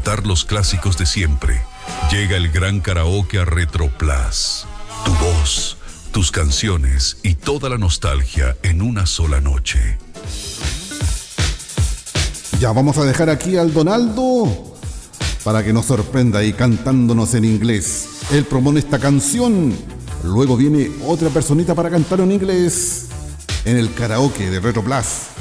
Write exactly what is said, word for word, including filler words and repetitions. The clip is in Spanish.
cantar los clásicos de siempre. Llega el gran karaoke a Retroplas. Tu voz, tus canciones y toda la nostalgia en una sola noche. Ya vamos a dejar aquí al Donaldo para que nos sorprenda ahí cantándonos en inglés. Él propone esta canción, luego viene otra personita para cantar en inglés en el karaoke de Retroplas.